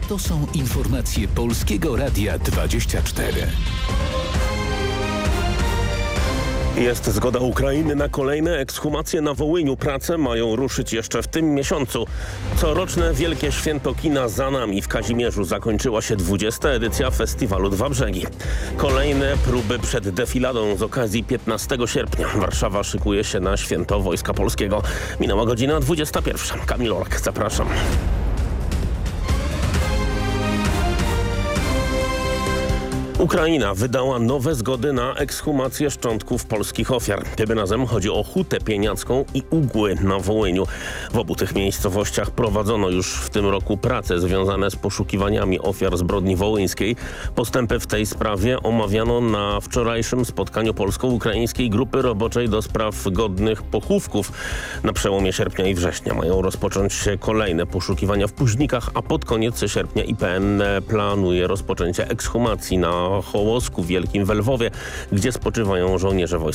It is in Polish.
To są informacje Polskiego Radia 24. Jest zgoda Ukrainy na kolejne ekshumacje na Wołyniu. Prace mają ruszyć jeszcze w tym miesiącu. Coroczne Wielkie Święto Kina za nami. W Kazimierzu zakończyła się 20. edycja festiwalu Dwa Brzegi. Kolejne próby przed defiladą z okazji 15 sierpnia. Warszawa szykuje się na Święto Wojska Polskiego. Minęła godzina 21. Kamil Ork, zapraszam. Ukraina wydała nowe zgody na ekshumację szczątków polskich ofiar. Tym razem chodzi o Hutę Pieniacką i Ugły na Wołyniu. W obu tych miejscowościach prowadzono już w tym roku prace związane z poszukiwaniami ofiar zbrodni wołyńskiej. Postępy w tej sprawie omawiano na wczorajszym spotkaniu polsko-ukraińskiej grupy roboczej do spraw godnych pochówków. Na przełomie sierpnia i września mają rozpocząć się kolejne poszukiwania w Późnikach, a pod koniec sierpnia IPN planuje rozpoczęcie ekshumacji na Hołosku w Wielkim Welwowie, gdzie spoczywają żołnierze wojsk